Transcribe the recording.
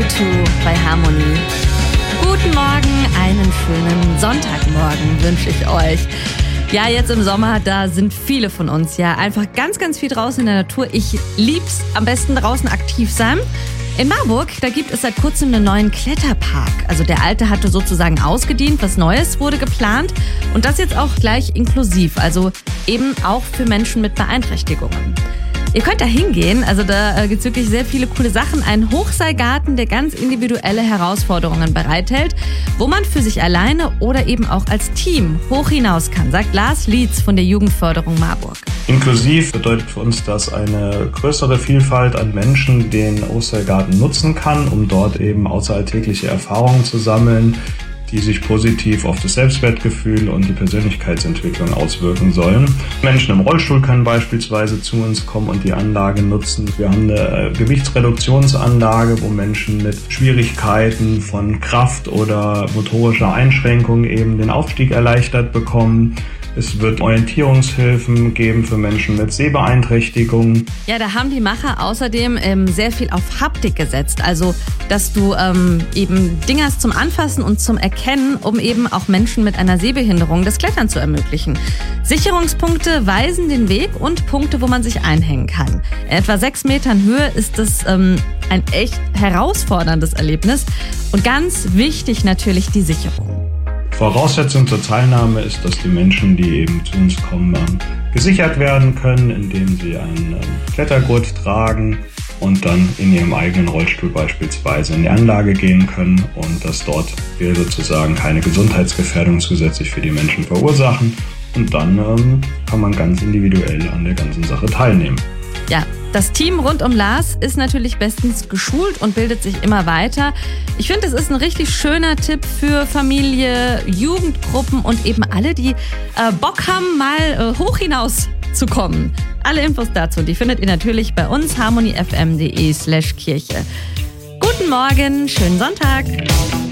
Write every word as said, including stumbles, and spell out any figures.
Two bei Harmony. Guten Morgen, einen schönen Sonntagmorgen wünsche ich euch. Ja, jetzt im Sommer, da sind viele von uns ja einfach ganz, ganz viel draußen in der Natur. Ich lieb's, am besten draußen aktiv sein. In Marburg, da gibt es seit kurzem einen neuen Kletterpark. Also der alte hatte sozusagen ausgedient, was Neues wurde geplant. Und das jetzt auch gleich inklusiv, also eben auch für Menschen mit Beeinträchtigungen. Ihr könnt da hingehen, also da gibt es wirklich sehr viele coole Sachen. Ein Hochseilgarten, der ganz individuelle Herausforderungen bereithält, wo man für sich alleine oder eben auch als Team hoch hinaus kann, sagt Lars Lietz von der Jugendförderung Marburg. Inklusiv bedeutet für uns, dass eine größere Vielfalt an Menschen den Hochseilgarten nutzen kann, um dort eben außeralltägliche Erfahrungen zu sammeln, die sich positiv auf das Selbstwertgefühl und die Persönlichkeitsentwicklung auswirken sollen. Menschen im Rollstuhl können beispielsweise zu uns kommen und die Anlage nutzen. Wir haben eine Gewichtsreduktionsanlage, wo Menschen mit Schwierigkeiten von Kraft oder motorischer Einschränkung eben den Aufstieg erleichtert bekommen. Es wird Orientierungshilfen geben für Menschen mit Sehbeeinträchtigungen. Ja, da haben die Macher außerdem ähm, sehr viel auf Haptik gesetzt. Also, dass du ähm, eben Dinge hast zum Anfassen und zum Erkennen, um eben auch Menschen mit einer Sehbehinderung das Klettern zu ermöglichen. Sicherungspunkte weisen den Weg und Punkte, wo man sich einhängen kann. In etwa sechs Metern Höhe ist das ähm, ein echt herausforderndes Erlebnis. Und ganz wichtig natürlich die Sicherung. Voraussetzung zur Teilnahme ist, dass die Menschen, die eben zu uns kommen, gesichert werden können, indem sie einen Klettergurt tragen und dann in ihrem eigenen Rollstuhl beispielsweise in die Anlage gehen können und dass dort wir sozusagen keine Gesundheitsgefährdung zusätzlich für die Menschen verursachen. Und dann ähm, kann man ganz individuell an der ganzen Sache teilnehmen. Ja, das Team rund um Lars ist natürlich bestens geschult und bildet sich immer weiter. Ich finde, es ist ein richtig schöner Tipp für Familie, Jugendgruppen und eben alle, die äh, Bock haben, mal äh, hoch hinaus zu kommen. Alle Infos dazu, die findet ihr natürlich bei uns harmonyfm punkt de slash Kirche. Guten Morgen, schönen Sonntag.